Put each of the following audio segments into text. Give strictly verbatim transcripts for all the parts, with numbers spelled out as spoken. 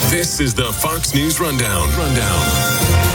This is the Fox News Rundown. Rundown.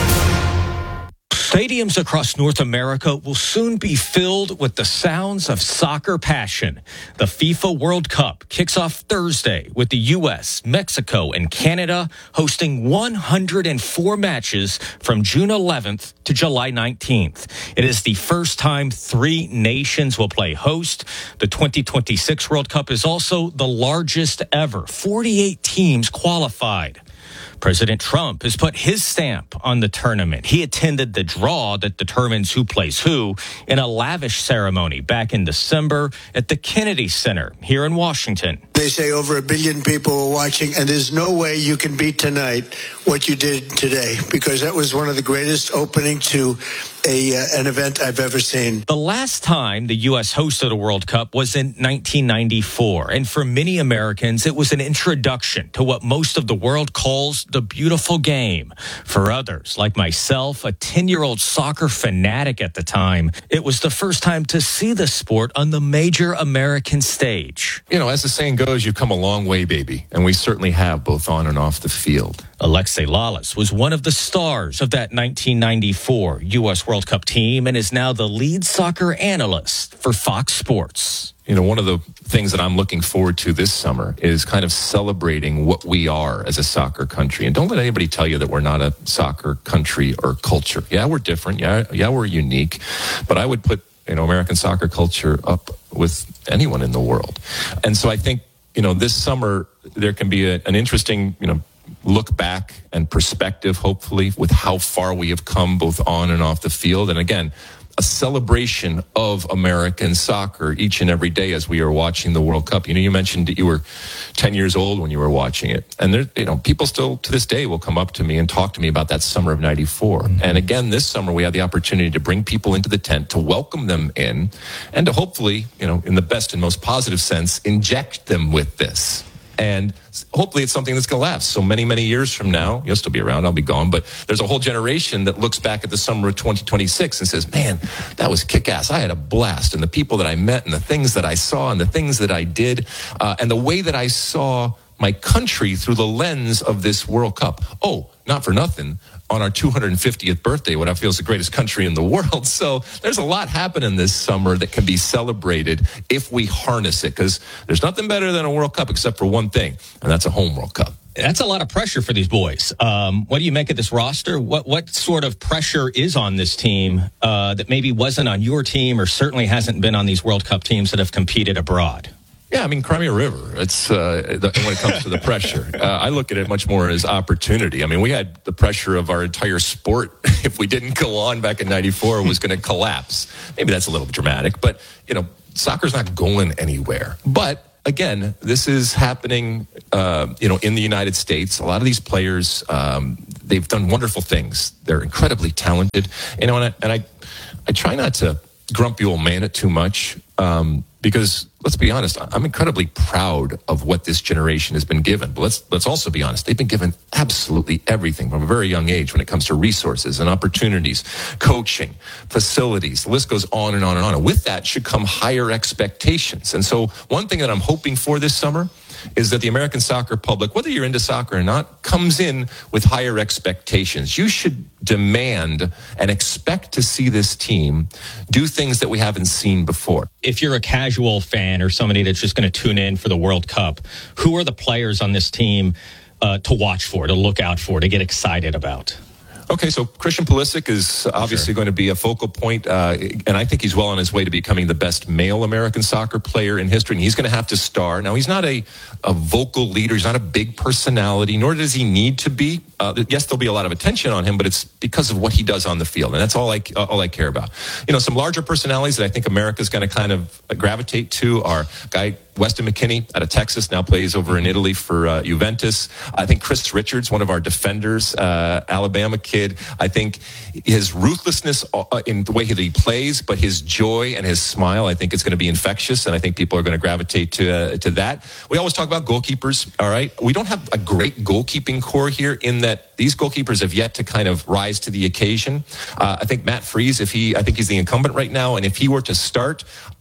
Stadiums across North America will soon be filled with the sounds of soccer passion. The FIFA World Cup kicks off Thursday with the U S, Mexico, and Canada hosting one hundred four matches from June eleventh to July nineteenth. It is the first time three nations will play host. The twenty twenty-six World Cup is also the largest ever. forty-eight teams qualified. President Trump has put his stamp on the tournament. He attended the draw that determines who plays who in a lavish ceremony back in December at the Kennedy Center here in Washington. They say over a billion people were watching, and there's no way you can beat tonight what you did today, because that was one of the greatest opening to a uh, an event I've ever seen. The last time the U S hosted a World Cup was in nineteen ninety-four, and for many Americans, it was an introduction to what most of the world calls the beautiful game. For others, like myself, a ten-year-old soccer fanatic at the time, it was the first time to see the sport on the major American stage. You know, as the saying goes, you've come a long way, baby, and we certainly have, both on and off the field. Alexei Lalas was one of the stars of that nineteen ninety-four U S World Cup team and is now the lead soccer analyst for Fox Sports. You know, one of the things that I'm looking forward to this summer is kind of celebrating what we are as a soccer country. And don't let anybody tell you that we're not a soccer country or culture. Yeah, we're different. Yeah, yeah, we're unique. But I would put, you know, American soccer culture up with anyone in the world. And so I think, you know, this summer there can be a, an interesting, you know, look back and perspective, hopefully, with how far we have come both on and off the field. And again, a celebration of American soccer each and every day as we are watching the World Cup. You know, you mentioned that you were ten years old when you were watching it. And there, you know, people still to this day will come up to me and talk to me about that summer of ninety-four. Mm-hmm. And again, this summer we had the opportunity to bring people into the tent, to welcome them in, and to hopefully, you know, in the best and most positive sense, inject them with this. And hopefully it's something that's going to last. So many, many years from now, you'll still be around, I'll be gone, but there's a whole generation that looks back at the summer of twenty twenty-six and says, man, that was kick-ass. I had a blast. And the people that I met and the things that I saw and the things that I did uh, and the way that I saw my country through the lens of this World Cup. Oh, not for nothing, on our two hundred fiftieth birthday, what I feel is the greatest country in the world. So there's a lot happening this summer that can be celebrated if we harness it, because there's nothing better than a World Cup except for one thing, and that's a home World Cup. That's a lot of pressure for these boys. Um, what do you make of this roster? What what sort of pressure is on this team uh, that maybe wasn't on your team or certainly hasn't been on these World Cup teams that have competed abroad? Yeah, I mean, Crimea River, it's uh, the, when it comes to the pressure. Uh, I look at it much more as opportunity. I mean, we had the pressure of our entire sport, if we didn't go on back in ninety-four, was going to collapse. Maybe that's a little dramatic, but, you know, soccer's not going anywhere. But again, this is happening, uh, you know, in the United States. A lot of these players, um, they've done wonderful things. They're incredibly talented. You know, and I, and I, I try not to grumpy old man it too much, um, because let's be honest, I'm incredibly proud of what this generation has been given. But let's let's also be honest, they've been given absolutely everything from a very young age when it comes to resources and opportunities, coaching, facilities. The list goes on and on and on. And with that should come higher expectations. And so one thing that I'm hoping for this summer is that the American soccer public, whether you're into soccer or not, comes in with higher expectations. You should demand and expect to see this team do things that we haven't seen before. If you're a casual fan or somebody that's just going to tune in for the World Cup, who are the players on this team uh, to watch for, to look out for, to get excited about? Okay, so Christian Pulisic is obviously sure. going to be a focal point, uh, and I think he's well on his way to becoming the best male American soccer player in history, and he's going to have to star. Now, he's not a, a vocal leader. He's not a big personality, nor does he need to be. Uh, yes, there'll be a lot of attention on him, but it's because of what he does on the field, and that's all I, all I care about. You know, some larger personalities that I think America's going to kind of gravitate to are guy Weston McKennie out of Texas, now plays over in Italy for uh, Juventus. I think Chris Richards, one of our defenders, uh, Alabama kid. I think his ruthlessness uh, in the way that he plays, but his joy and his smile, I think it's going to be infectious, and I think people are going to gravitate to uh, to that. We always talk about goalkeepers, all right? We don't have a great goalkeeping core here in that these goalkeepers have yet to kind of rise to the occasion. Uh, I think Matt Freese, if he, I think he's the incumbent right now, and if he were to start,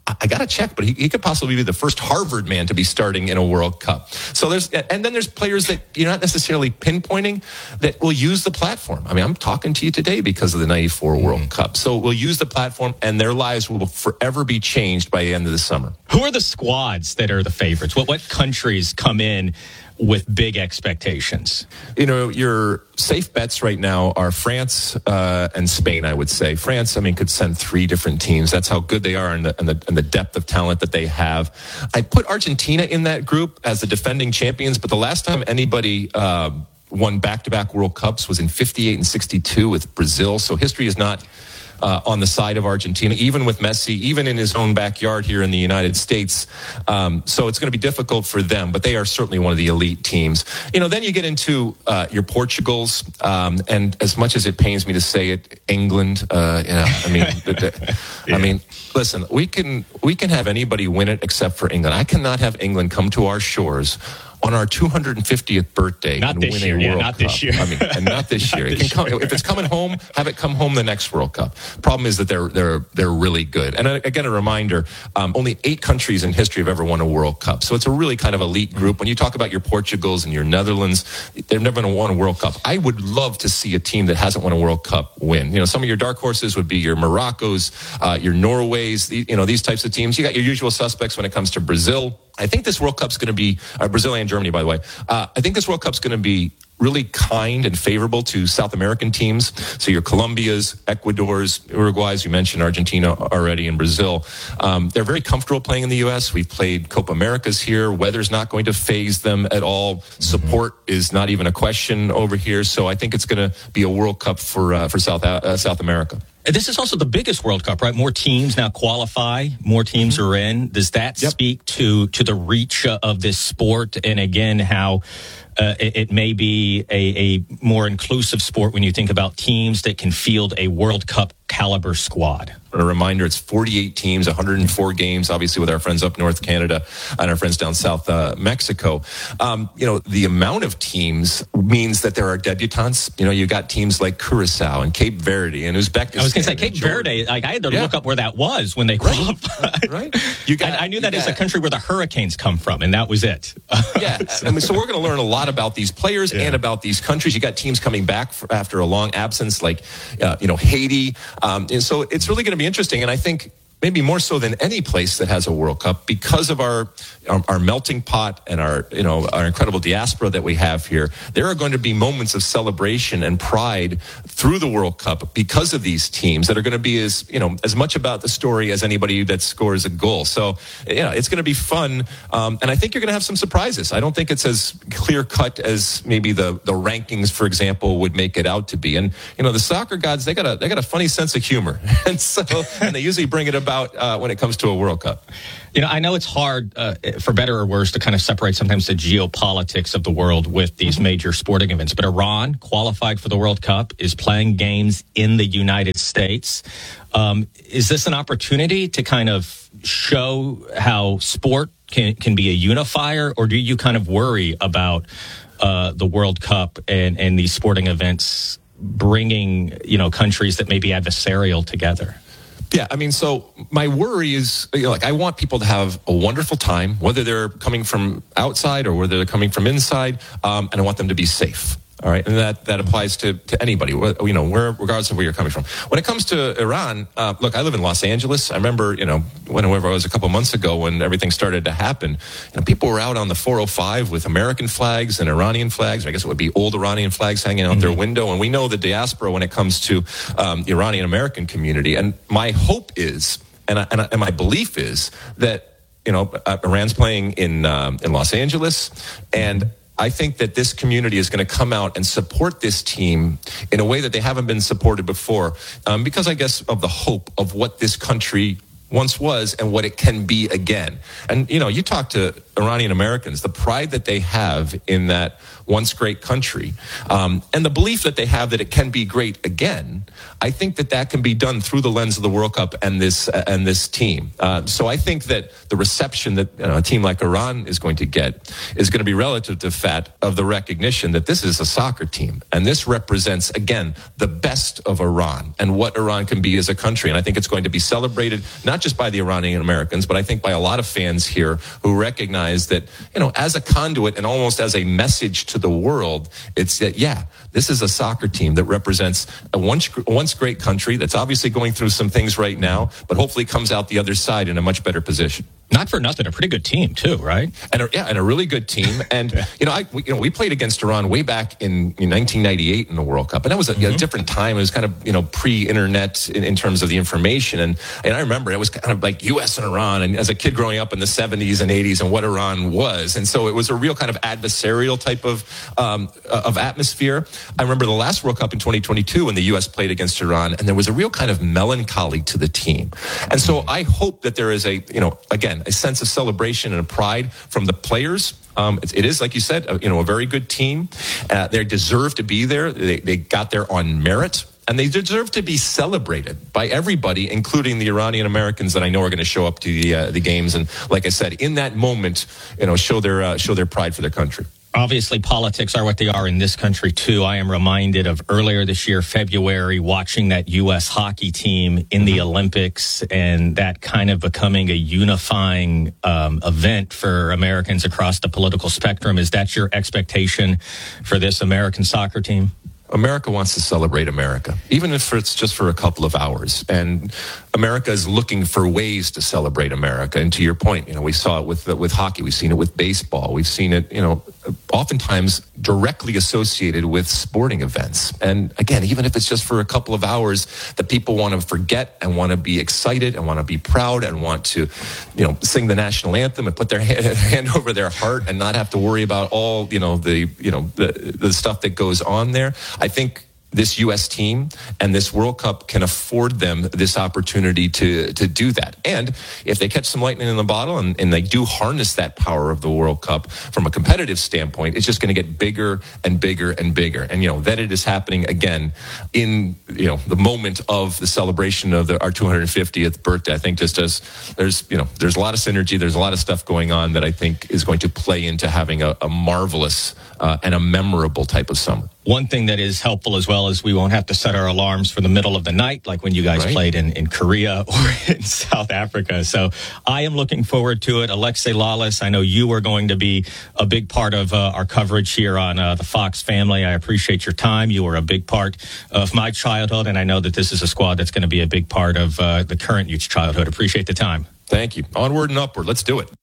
I, I got to check, but he, he could possibly be the first Harvard man to be starting in a World Cup. So there's, and then there's players that you're not necessarily pinpointing that will use the platform. I mean, I'm talking to you today because of the ninety-four mm-hmm. World Cup. So we'll use the platform, and their lives will forever be changed by the end of the summer. Who are the squads that are the favorites? What what countries come in with big expectations? You know, your safe bets right now are France uh, and Spain, I would say. France, I mean, could send three different teams. That's how good they are and the, and the, and the depth of talent that they have. I put Argentina in that group as the defending champions, but the last time anybody uh, won back-to-back World Cups was in fifty-eight and sixty-two with Brazil. So history is not Uh, on the side of Argentina, even with Messi, even in his own backyard here in the United States. Um, so it's going to be difficult for them, but they are certainly one of the elite teams. You know, then you get into uh, your Portugals, um, and as much as it pains me to say it, England. Uh, you know, I mean, the, the, yeah. I mean, listen, we can we can have anybody win it except for England. I cannot have England come to our shores on our two hundred fiftieth birthday not and this win year, a yeah, World not Cup. this year. I mean, and not this year. It can come, if it's coming home, have it come home the next World Cup. Problem is that they're they're they're really good. And again, a reminder: um, only eight countries in history have ever won a World Cup. So it's a really kind of elite group. When you talk about your Portugals and your Netherlands, they've never won a World Cup. I would love to see a team that hasn't won a World Cup win. You know, some of your dark horses would be your Moroccos, uh, your Norways. You know, these types of teams. You got your usual suspects when it comes to Brazil. I think this World Cup's going to be uh, Brazil and Germany, by the way. Uh, I think this World Cup's going to be really kind and favorable to South American teams. So your Colombias, Ecuadors, Uruguays, you mentioned Argentina already, and Brazil. Um, they're very comfortable playing in the U S. We've played Copa Americas here. Weather's not going to phase them at all. Support is not even a question over here. So I think it's going to be a World Cup for uh, for South uh, South America. This is also the biggest World Cup, right? More teams now qualify. More teams mm-hmm. are in. Does that yep. speak to to the reach of this sport? And again, how uh, it, it may be a, a more inclusive sport when you think about teams that can field a World Cup caliber squad. A reminder, it's forty-eight teams, one hundred four games, obviously with our friends up north Canada and our friends down south uh, Mexico. Um, you know, the amount of teams means that there are debutantes. You know, you got teams like Curacao and Cape Verde and Uzbekistan. I was going to say Cape Verde, like I had to yeah. look up where that was when they qualified. Right. right. You got, I, I knew that got, as a country where the hurricanes come from, and that was it. yeah. I mean, so we're going to learn a lot about these players yeah. and about these countries. You got teams coming back for, after a long absence, like, uh, you know, Haiti. Um, and so it's really going to be interesting. And I think maybe more so than any place that has a World Cup, because of our, our our melting pot and our you know our incredible diaspora that we have here, there are going to be moments of celebration and pride through the World Cup because of these teams that are going to be as you know as much about the story as anybody that scores a goal. So yeah, it's going to be fun, um, and I think you're going to have some surprises. I don't think it's as clear cut as maybe the the rankings, for example, would make it out to be. And you know the soccer gods, they got a they got a funny sense of humor, and so and they usually bring it about. Uh, when it comes to a World Cup. You know, I know it's hard, uh, for better or worse, to kind of separate sometimes the geopolitics of the world with these mm-hmm. major sporting events. But Iran, qualified for the World Cup, is playing games in the United States. Um, is this an opportunity to kind of show how sport can, can be a unifier, or do you kind of worry about uh, the World Cup and, and these sporting events bringing, you know, countries that may be adversarial together? Yeah, I mean, so my worry is, you know, like, I want people to have a wonderful time, whether they're coming from outside or whether they're coming from inside, um, and I want them to be safe. All right, and that, that applies to, to anybody, you know, where, regardless of where you're coming from. When it comes to Iran, uh, look, I live in Los Angeles. I remember, you know, whenever I was a couple months ago when everything started to happen, you know, people were out on the four oh five with American flags and Iranian flags. I guess it would be old Iranian flags hanging out mm-hmm. their window. And we know the diaspora when it comes to um, the Iranian American community. And my hope is, and, I, and, I, and my belief is that, you know, uh, Iran's playing in um, in Los Angeles, and I think that this community is going to come out and support this team in a way that they haven't been supported before, um, because I guess of the hope of what this country once was and what it can be again. And, you know, you talk to Iranian Americans, the pride that they have in that once great country, um, and the belief that they have that it can be great again. I think that that can be done through the lens of the World Cup and this uh, and this team. Uh, so I think that the reception that you know, a team like Iran is going to get is going to be relative to the fact of the recognition that this is a soccer team, and this represents, again, the best of Iran and what Iran can be as a country. And I think it's going to be celebrated not just by the Iranian Americans, but I think by a lot of fans here who recognize that, you know, as a conduit and almost as a message to the world, it's that, yeah, this is a soccer team that represents a once, once great country that's obviously going through some things right now, but hopefully comes out the other side in a much better position. Not for nothing, a pretty good team too, right? And a, yeah, and a really good team. And you know, I we, you know we played against Iran way back in, in nineteen ninety-eight in the World Cup, and that was a, mm-hmm. you know, different time. It was kind of you know pre-internet in, in terms of the information, and and I remember it was kind of like U S and Iran, and as a kid growing up in the seventies and eighties, and what Iran was, and so it was a real kind of adversarial type of um, of atmosphere. I remember the last World Cup in twenty twenty-two when the U S played against Iran, and there was a real kind of melancholy to the team, and so I hope that there is a you know again. a sense of celebration and a pride from the players. Um, it, it is, like you said, a, you know, a very good team. Uh, they deserve to be there. They, they got there on merit, and they deserve to be celebrated by everybody, including the Iranian Americans that I know are going to show up to the uh, the games. And like I said, in that moment, you know, show their uh, show their pride for their country. Obviously, politics are what they are in this country, too. I am reminded of earlier this year, February, watching that U S hockey team in the Olympics and that kind of becoming a unifying um, event for Americans across the political spectrum. Is that your expectation for this American soccer team? America wants to celebrate America, even if it's just for a couple of hours. And America is looking for ways to celebrate America. And to your point, you know, we saw it with with hockey. We've seen it with baseball. We've seen it, you know, oftentimes directly associated with sporting events. And again, even if it's just for a couple of hours, that people want to forget and want to be excited and want to be proud and want to, you know, sing the national anthem and put their hand over their heart and not have to worry about all, you know, the, you know, the, the stuff that goes on there. I think this U S team and this World Cup can afford them this opportunity to to do that. And if they catch some lightning in the bottle and, and they do harness that power of the World Cup from a competitive standpoint, it's just going to get bigger and bigger and bigger. And, you know, then it is happening again in, you know, the moment of the celebration of the, our two hundred fiftieth birthday. I think just as there's, you know, there's a lot of synergy. There's a lot of stuff going on that I think is going to play into having a, a marvelous uh, and a memorable type of summer. One thing that is helpful as well is we won't have to set our alarms for the middle of the night like when you guys right. played in, in Korea or in South Africa. So I am looking forward to it. Alexi Lalas, I know you are going to be a big part of uh, our coverage here on uh, the Fox family. I appreciate your time. You were a big part of my childhood, and I know that this is a squad that's going to be a big part of uh, the current youth's childhood. Appreciate the time. Thank you. Onward and upward. Let's do it.